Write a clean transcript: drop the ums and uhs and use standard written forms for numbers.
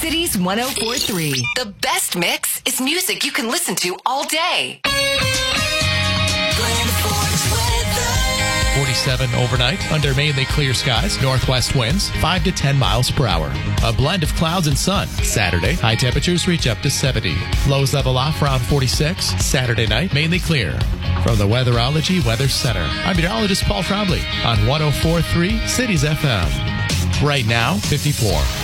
Cities 104.3. The best mix is music you can listen to all day. 47 overnight under mainly clear skies, northwest winds 5 to 10 miles per hour. A blend of clouds and sun. Saturday, high temperatures reach up to 70. Lows level off around 46. Saturday night, mainly clear. From the Weatherology Weather Center, I'm meteorologist Paul Trombley on 104.3 Cities FM. Right now, 54.